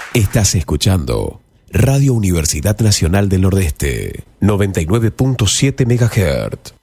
Estás escuchando Radio Universidad Nacional del Nordeste, 99.7 MHz.